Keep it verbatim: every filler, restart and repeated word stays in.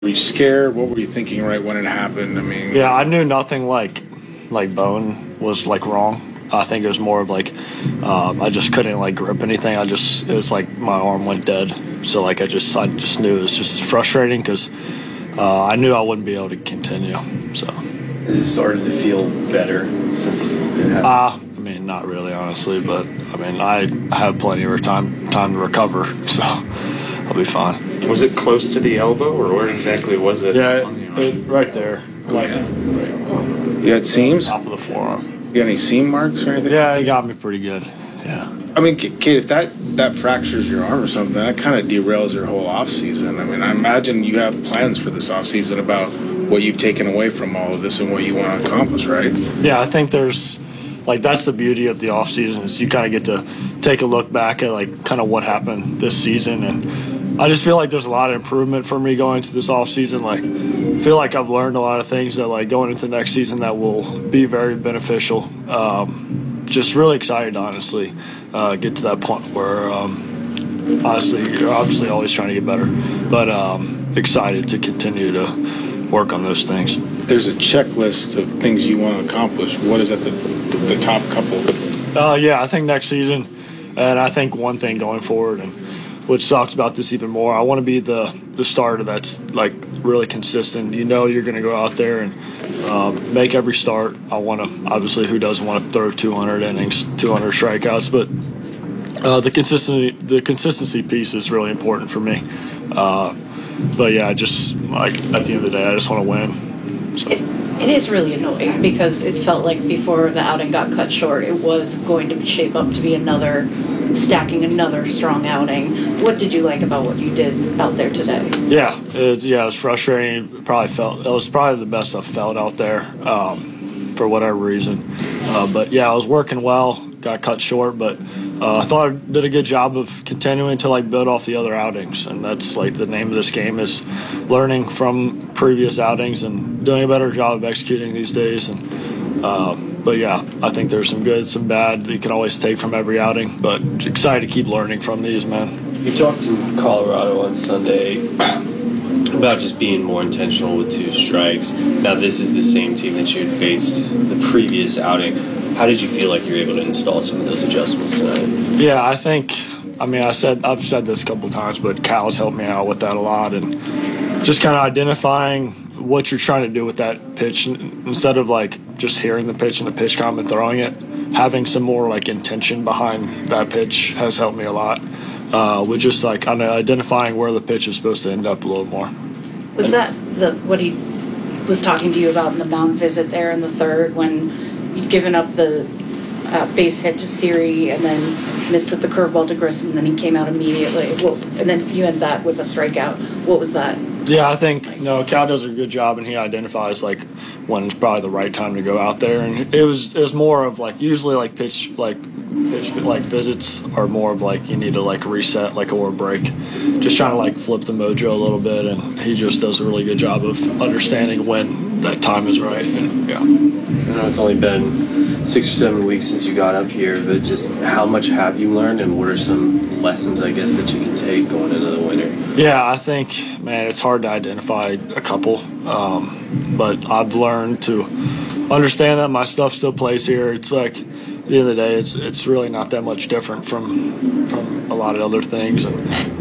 Were you scared? What were you thinking right when it happened? I mean, Yeah, I knew nothing like like bone was like wrong. I think it was more of like um, I just couldn't like grip anything. I just it was like my arm went dead. So like I just I just knew it was just frustrating because uh, I knew I wouldn't be able to continue. So has it started to feel better since it happened? uh, I mean not really honestly, but I mean I have plenty of time time to recover, so I'll be fine. Was it close to the elbow, or where exactly was it? Yeah, it, it, right there. Like, yeah. right, you had seams? top of the forearm. You got any seam marks or anything? Yeah, he got me pretty good. Yeah. I mean, Kate, if that, that fractures your arm or something, that kind of derails your whole off season. I mean, I imagine you have plans for this off season about what you've taken away from all of this and what you want to accomplish, right? Yeah, I think there's like that's the beauty of the off season is you kind of get to take a look back at like kind of what happened this season, and I just feel like there's a lot of improvement for me going into this off season. Like, I feel like I've learned a lot of things that like going into the next season that will be very beneficial. Um, just really excited, honestly, uh, get to that point where um, honestly you're obviously always trying to get better, but um, excited to continue to work on those things. There's a checklist of things you want to accomplish. What is at the the top couple? Uh, yeah, I think next season, and I think one thing going forward, and which sucks about this even more, I want to be the the starter that's like really consistent. You know, you're going to go out there and um, make every start. I want to obviously, who doesn't want to throw two hundred innings, two hundred strikeouts, but uh, the consistency the consistency piece is really important for me. Uh, but yeah, just like at the end of the day, I just want to win. So. It, it is really annoying because it felt like before the outing got cut short, it was going to shape up to be another, stacking another strong outing. What did you like about what you did out there today? Yeah, it's yeah, it was frustrating. Probably felt it was probably the best I've felt out there um, for whatever reason. Uh, but yeah, I was working well. Got cut short, but uh, I thought I did a good job of continuing to like build off the other outings, and that's like the name of this game is learning from previous outings and doing a better job of executing these days. And uh, but yeah, I think there's some good, some bad that you can always take from every outing. But excited to keep learning from these, man. You talked in Colorado on Sunday about just being more intentional with two strikes. Now this is the same team that you had faced the previous outing. How did you feel like you were able to install some of those adjustments tonight? Yeah, I think, I mean, I said, I've said this a couple of times, but Cal's helped me out with that a lot, and just kind of identifying what you're trying to do with that pitch instead of like just hearing the pitch and the pitch count and throwing it. Having some more like intention behind that pitch has helped me a lot. Uh, with just like kind of identifying where the pitch is supposed to end up a little more. Was and, that the what he was talking to you about in the mound visit there in the third when you'd given up the uh, base hit to Siri and then missed with the curveball to Grissom, and then he came out immediately? Well, and then you had that with a strikeout. What was that? Yeah, I think no, Cal does a good job, and he identifies like when it's probably the right time to go out there. And it was it was more of like usually like pitch like pitch like visits are more of like you need to like reset like or break, just trying to like flip the mojo a little bit. And he just does a really good job of understanding when that time is right. And yeah, I know it's only been six or seven weeks since you got up here, but just how much have you learned, and what are some lessons I guess that you can take going into the winter? Yeah, I think, man, it's hard to identify a couple, um, but I've learned to understand that my stuff still plays here. It's like, at the end of the day, it's it's really not that much different from from a lot of other things. And